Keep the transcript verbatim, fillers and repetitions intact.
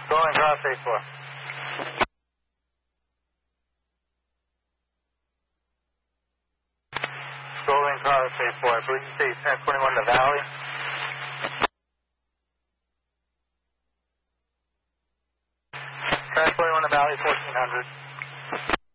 Going cross eight four. Scrolling cross eight four. I believe you say transporting one to Valley. Transporting one to Valley fourteen hundred.